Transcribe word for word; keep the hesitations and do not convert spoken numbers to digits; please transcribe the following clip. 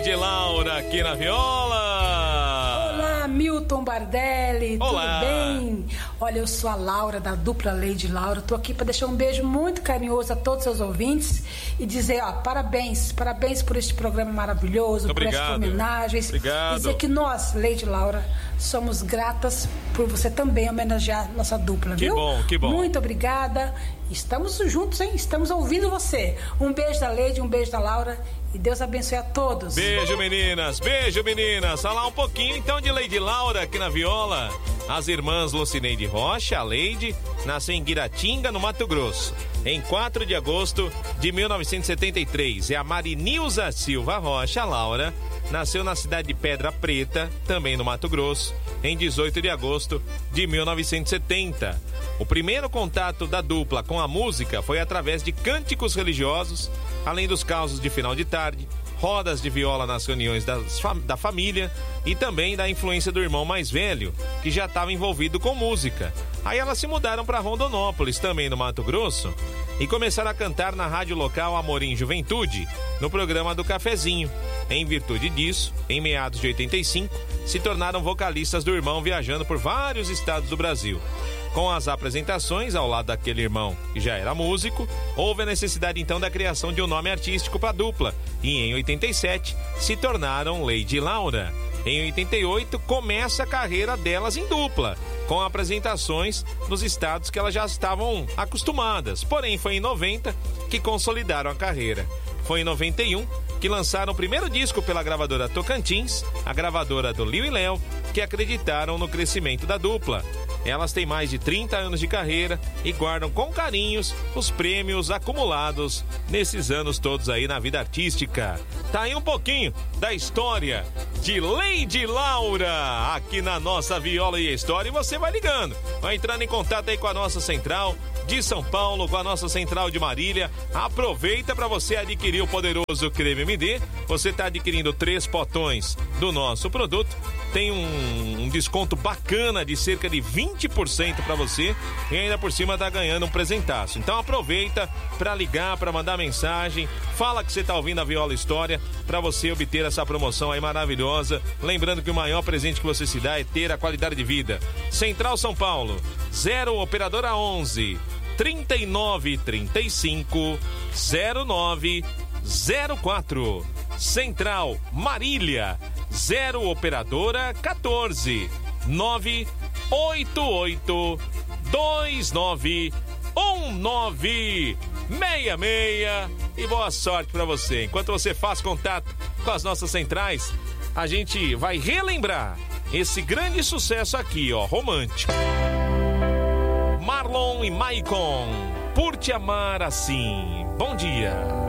Leide Laura aqui na viola. Olá, Milton Bardelli. Olá. Tudo bem? Olha, eu sou a Laura, da dupla Leide Laura. Tô aqui para deixar um beijo muito carinhoso a todos os seus ouvintes e dizer, ó, parabéns, parabéns por este programa maravilhoso, Obrigado. por essas homenagens. Obrigado. E dizer que nós, Leide Laura, somos gratas por você também homenagear nossa dupla, que viu? Que bom, que bom. Muito obrigada. Estamos juntos, hein? Estamos ouvindo você. Um beijo da Leide, um beijo da Laura. E Deus abençoe a todos. Beijo, meninas. Beijo, meninas. Falar um pouquinho, então, de Leide Laura aqui na viola. As irmãs Lucineide Rocha, a Leide, nasceu em Guiratinga, no Mato Grosso, em quatro de agosto de mil novecentos e setenta e três. E a Marinilza Silva Rocha, a Laura, nasceu na cidade de Pedra Preta, também no Mato Grosso, em dezoito de agosto de mil novecentos e setenta. O primeiro contato da dupla com a música foi através de cânticos religiosos, além dos causos de final de tarde, rodas de viola nas reuniões das, da família e também da influência do irmão mais velho, que já estava envolvido com música. Aí elas se mudaram para Rondonópolis, também no Mato Grosso, e começaram a cantar na rádio local Amorim Juventude, no programa do Cafezinho. Em virtude disso, em meados de oitenta e cinco, se tornaram vocalistas do irmão, viajando por vários estados do Brasil. Com as apresentações ao lado daquele irmão que já era músico, houve a necessidade então da criação de um nome artístico para a dupla, e em oitenta e sete se tornaram Leide Laura. Em oitenta e oito começa a carreira delas em dupla, com apresentações nos estados que elas já estavam acostumadas. Porém, foi em noventa que consolidaram a carreira. Foi em noventa e um que lançaram o primeiro disco pela gravadora Tocantins, a gravadora do Liu e Léo, que acreditaram no crescimento da dupla. Elas têm mais de trinta anos de carreira e guardam com carinhos os prêmios acumulados nesses anos todos aí na vida artística. Tá aí um pouquinho da história de Leide Laura aqui na nossa Viola e História, e você vai ligando, vai entrando em contato aí com a nossa central de São Paulo, com a nossa central de Marília. Aproveita para você adquirir o poderoso Creme M D. Você está adquirindo três potões do nosso produto, tem um, um desconto bacana de cerca de vinte por cento para você, e ainda por cima tá ganhando um presentaço. Então aproveita para ligar, para mandar mensagem, fala que você tá ouvindo a Viola História, para você obter essa promoção aí maravilhosa. Lembrando que o maior presente que você se dá é ter a qualidade de vida. Central São Paulo, zero operadora onze, trinta e nove, trinta e cinco, zero nove zero quatro. Central Marília, zero operadora quatorze, nove oito oito, dois nove um nove seis seis. E boa sorte para você. Enquanto você faz contato com as nossas centrais, a gente vai relembrar esse grande sucesso aqui, ó, romântico. Marlon e Maicon, Por Te Amar Assim. Bom dia.